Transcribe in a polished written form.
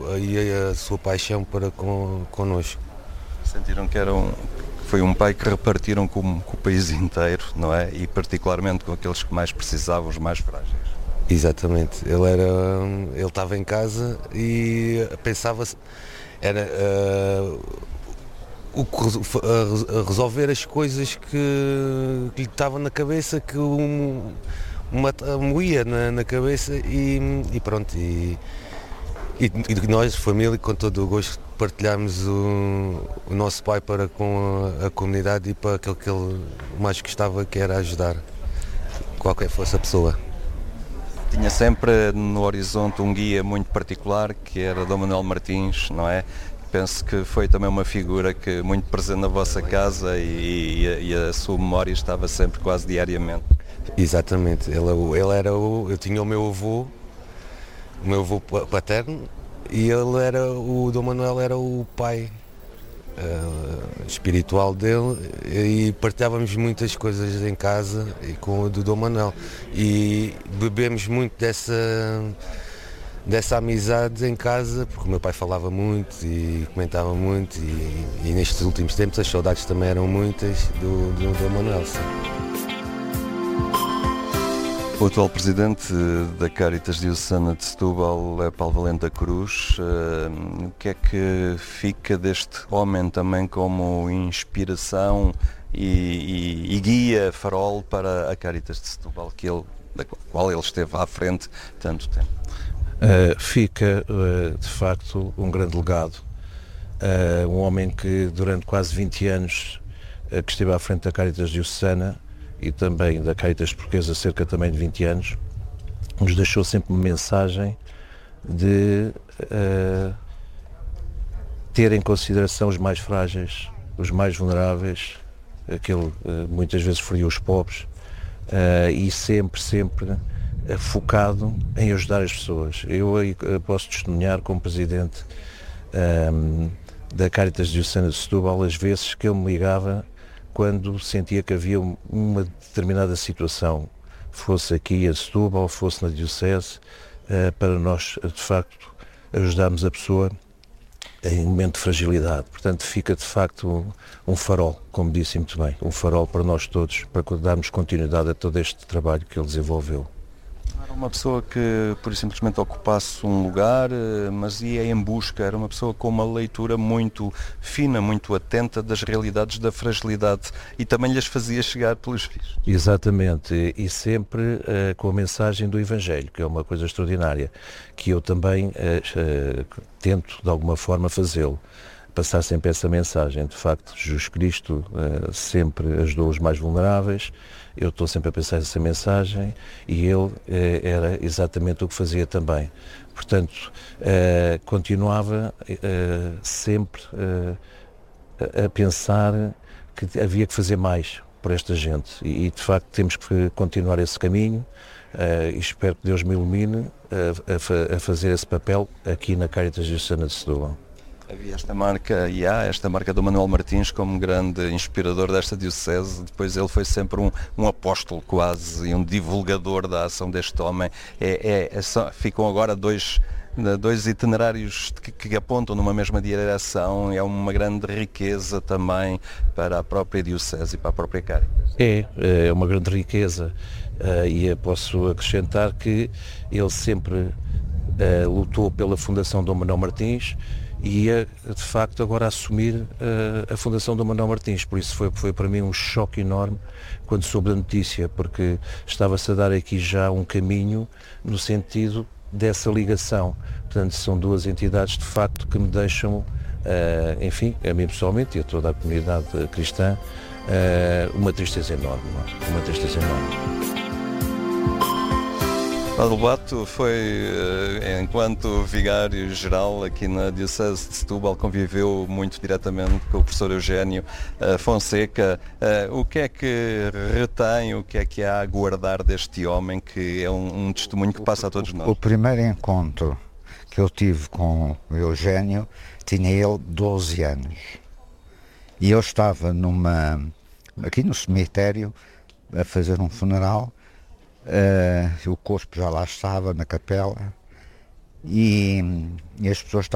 a sua paixão para connosco. Sentiram que foi um pai que repartiram com o país inteiro, não é? E particularmente com aqueles que mais precisavam, os mais frágeis. Exatamente, ele estava em casa e pensava-se, era a resolver as coisas que lhe estavam na cabeça, que moía na cabeça e pronto. E nós, família, com todo o gosto, partilhámos o nosso pai para com a comunidade e para aquilo que ele mais gostava, que era ajudar qualquer fosse a pessoa. Tinha sempre no horizonte um guia muito particular, que era Dom Manuel Martins, não é? Penso que foi também uma figura que muito presente na vossa casa e a sua memória estava sempre quase diariamente. Exatamente, eu tinha o meu avô paterno, e o Dom Manuel era o pai espiritual dele, e partilhávamos muitas coisas em casa e com o do Dom Manuel, e bebemos muito dessa amizade em casa, porque o meu pai falava muito e comentava muito, e nestes últimos tempos as saudades também eram muitas do Dom Manuel. Sim. O atual presidente da Cáritas Diocesana de Setúbal é Paulo Valente da Cruz. O que é que fica deste homem também como inspiração e guia, farol para a Cáritas de Setúbal, da qual ele esteve à frente tanto tempo? Fica, de facto, um grande legado. Um homem que durante quase 20 anos que esteve à frente da Cáritas Diocesana e também da Cáritas Portuguesa, cerca também de 20 anos, nos deixou sempre uma mensagem de ter em consideração os mais frágeis, os mais vulneráveis, aquele muitas vezes feriu os pobres, e sempre focado em ajudar as pessoas. Eu posso testemunhar como presidente da Cáritas Diocesana de Setúbal as vezes que ele me ligava quando sentia que havia uma determinada situação, fosse aqui a Setúbal, fosse na Diocese, para nós, de facto, ajudarmos a pessoa em um momento de fragilidade. Portanto, fica, de facto, um farol, como disse muito bem, um farol para nós todos, para darmos continuidade a todo este trabalho que ele desenvolveu. Era uma pessoa que, por simplesmente, ocupasse um lugar, mas ia em busca. Era uma pessoa com uma leitura muito fina, muito atenta das realidades da fragilidade, e também lhes fazia chegar pelos fios. Exatamente, e sempre com a mensagem do Evangelho, que é uma coisa extraordinária, que eu também tento, de alguma forma, fazê-lo. Passar sempre essa mensagem. De facto, Jesus Cristo sempre ajudou os mais vulneráveis. Eu estou sempre a pensar essa mensagem, e ele era exatamente o que fazia também. Portanto, continuava sempre a pensar que havia que fazer mais por esta gente, e de facto temos que continuar esse caminho, e espero que Deus me ilumine a fazer esse papel aqui na Cáritas Diocesana de Setúbal. Havia esta marca, e há esta marca do Manuel Martins como grande inspirador desta diocese. Depois ele foi sempre um apóstolo quase, e um divulgador da ação deste homem. Ficam agora dois itinerários que apontam numa mesma direção. É uma grande riqueza também para a própria diocese e para a própria Cáritas. É uma grande riqueza, e eu posso acrescentar que ele sempre lutou pela Fundação Dom Manuel Martins, e ia, de facto, agora assumir a Fundação Dom Manuel Martins. Por isso foi para mim um choque enorme quando soube da notícia, porque estava-se a dar aqui já um caminho no sentido dessa ligação. Portanto, são duas entidades, de facto, que me deixam, enfim, a mim pessoalmente e a toda a comunidade cristã, uma tristeza enorme, uma tristeza enorme. Padre Lobato foi, enquanto vigário-geral aqui na Diocese de Setúbal, conviveu muito diretamente com o professor Eugénio Fonseca. O que é que retém, o que é que há a guardar deste homem, que é um testemunho que passa a todos nós? O primeiro encontro que eu tive com o Eugénio, tinha ele 12 anos. E eu estava aqui no cemitério a fazer um funeral. O corpo já lá estava na capela, e as pessoas